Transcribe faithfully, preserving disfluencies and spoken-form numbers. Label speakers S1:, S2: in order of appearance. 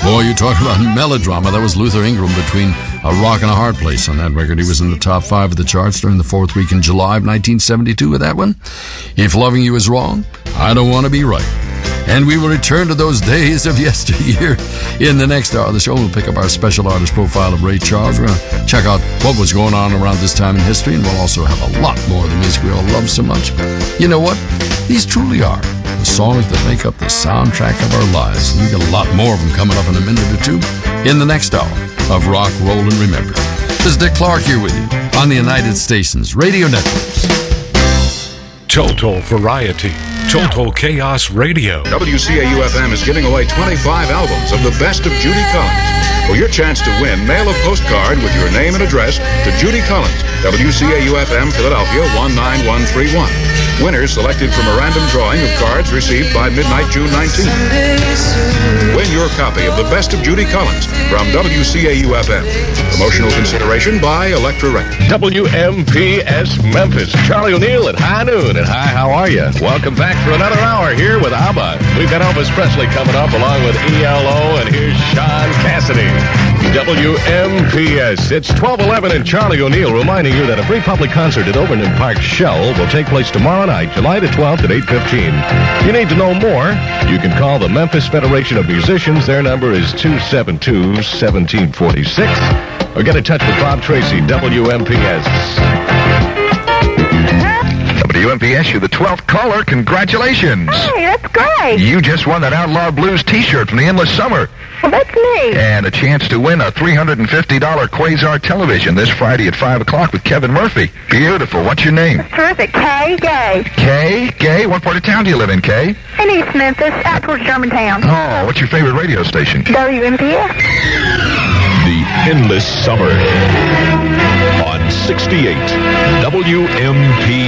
S1: Boy, you talk about melodrama. That was Luther Ingram between A Rock and a Hard Place on that record. He was in the top five of the charts during the fourth week in July of nineteen seventy-two with that one. If loving you is wrong, I don't want to be right. And we will return to those days of yesteryear in the next hour of the show. We'll pick up our special artist profile of Ray Charles. We're going to check out what was going on around this time in history, and we'll also have a lot more of the music we all love so much. You know what? These truly are the songs that make up the soundtrack of our lives. And we got a lot more of them coming up in a minute or two in the next hour of Rock, Roll, and Remember. This is Dick Clark here with you on the United Stations Radio Networks.
S2: Total Variety. Total Chaos Radio.
S3: W C A U F M is giving away twenty-five albums of the best of Judy Collins. For your chance to win, mail a postcard with your name and address to Judy Collins, W C A U F M, Philadelphia, one nine one three one. Winners selected from a random drawing of cards received by midnight June nineteenth. Win your copy of the best of Judy Collins from W C A U F M. Promotional consideration by Elektra Records.
S4: W M P S Memphis. Charlie O'Neill at high noon. And hi, how are you? Welcome back for another hour here with ABBA. We've got Elvis Presley coming up along with E L O, and here's Sean Cassidy. W M P S. It's twelve eleven, and Charlie O'Neill reminding you that a free public concert at Overland Park Shell will take place tomorrow night, July the twelfth at eight fifteen. You need to know more? You can call the Memphis Federation of Musicians. Their number is two seven two, one seven four six. Or get in touch with Bob Tracy, W M P S.
S5: W M P S, you're the twelfth caller. Congratulations.
S6: Hey, that's great.
S5: You just won that Outlaw Blues t-shirt from the Endless Summer.
S6: Well, that's neat.
S5: And a chance to win a three hundred fifty dollars Quasar television this Friday at five o'clock with Kevin Murphy. Beautiful. What's your name?
S6: Terrific. Kay Gay.
S5: Kay? Gay? What part of town do you live in, Kay?
S6: In East Memphis, out towards Germantown.
S5: Oh, what's your favorite radio station?
S6: W M P S.
S4: The Endless Summer on sixty-eight W M P